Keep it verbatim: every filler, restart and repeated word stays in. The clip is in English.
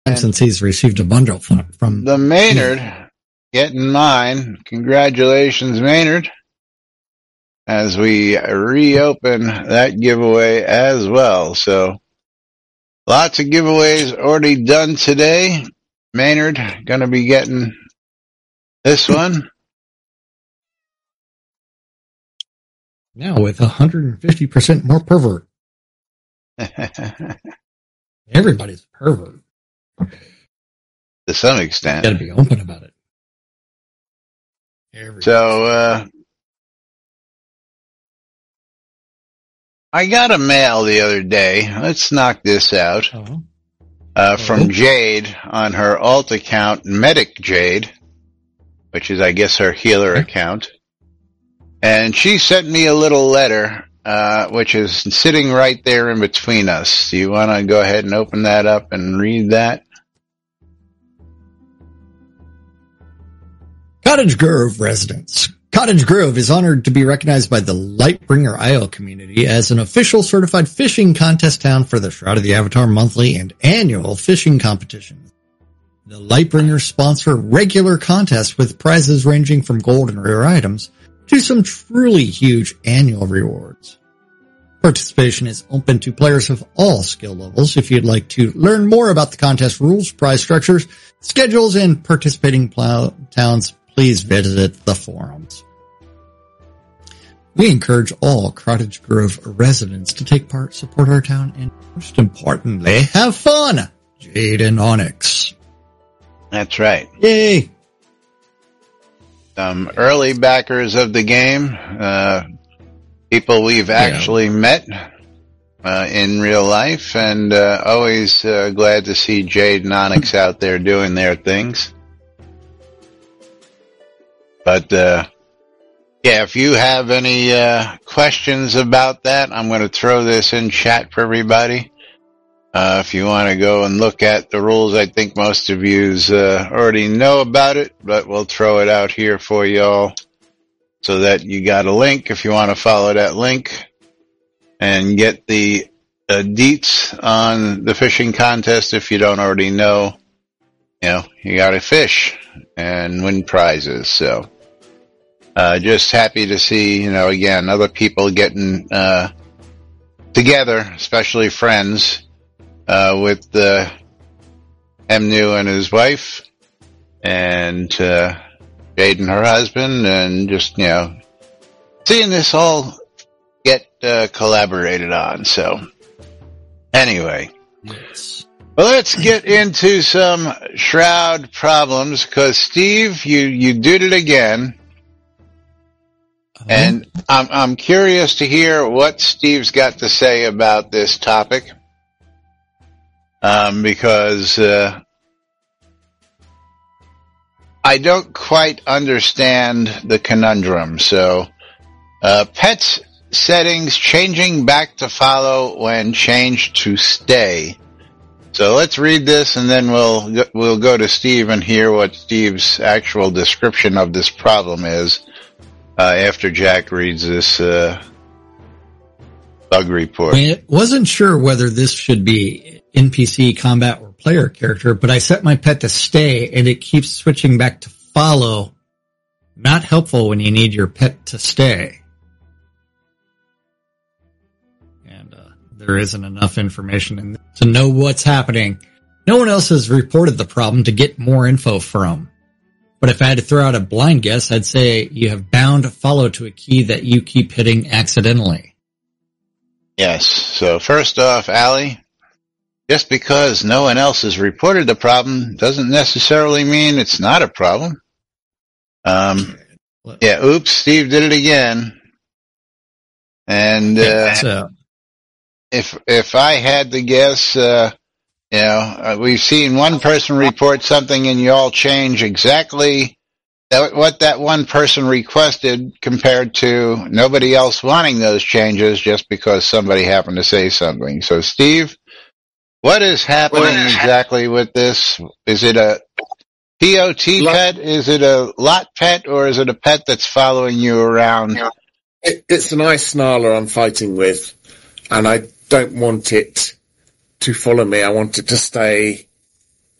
since he's received a bundle from, from the Maynard me. Getting mine. Congratulations, Maynard. As we reopen that giveaway as well. So lots of giveaways already done today. Maynard going to be getting this one. Now with one hundred fifty percent more pervert. Everybody's a pervert. To some extent. You gotta be open about it. Everybody's so, uh, I got a mail the other day. Let's knock this out. Uh-huh. Uh, from Jade on her alt account, Medic Jade, which is, I guess, her healer okay. account. And she sent me a little letter, uh, which is sitting right there in between us. Do you want to go ahead and open that up and read that? Cottage Grove residents. Cottage Grove is honored to be recognized by the Lightbringer Isle community as an official certified fishing contest town for the Shroud of the Avatar monthly and annual fishing competition. The Lightbringers sponsor regular contests with prizes ranging from gold and rare items to some truly huge annual rewards. Participation is open to players of all skill levels. If you'd like to learn more about the contest rules, prize structures, schedules, and participating plow- towns, please visit the forums. We encourage all Cottage Grove residents to take part, support our town, and most importantly, have fun. Jade and Onyx. That's right. Yay! Some early backers of the game, uh, people we've actually yeah. met uh, in real life, and uh, always uh, glad to see Jade and Onyx out there doing their things. But uh, yeah, if you have any uh, questions about that, I'm going to throw this in chat for everybody. Uh, if you want to go and look at the rules, I think most of you uh, already know about it, but we'll throw it out here for y'all so that you got a link if you want to follow that link and get the uh, deets on the fishing contest. If you don't already know, you know, you got to fish and win prizes. So, uh, just happy to see, you know, again, other people getting, uh, together, especially friends. Uh, with uh, Emnu and his wife, and uh, Jade and her husband, and just, you know, seeing this all get uh, collaborated on. So, anyway, yes. Well, let's get into some Shroud problems, because Steve, you, you did it again. Uh-huh. And I'm, I'm curious to hear what Steve's got to say about this topic. Um, because, uh, I don't quite understand the conundrum. So, uh, pets settings changing back to follow when changed to stay. So let's read this and then we'll, we'll go to Steve and hear what Steve's actual description of this problem is, uh, after Jack reads this, uh, bug report. I wasn't sure whether this should be N P C, combat, or player character, but I set my pet to stay, and it keeps switching back to follow. Not helpful when you need your pet to stay. And uh, there isn't enough information in to know what's happening. No one else has reported the problem to get more info from. But if I had to throw out a blind guess, I'd say you have bound follow to a key that you keep hitting accidentally. Yes. So first off, Allie, just because no one else has reported the problem doesn't necessarily mean it's not a problem. Um, yeah, oops, Steve did it again. And, uh, so. if, if I had to guess, uh, you know, uh, we've seen one person report something and you all change exactly that, what that one person requested compared to nobody else wanting those changes just because somebody happened to say something. So Steve, what is happening exactly with this? Is it a P O T lot, pet? Is it a lot pet? Or is it a pet that's following you around? It, it's an ice snarler I'm fighting with, and I don't want it to follow me. I want it to stay